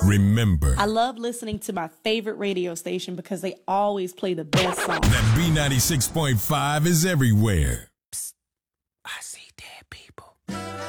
Remember, I love listening to my favorite radio station because they always play the best songs. That B96.5 is everywhere.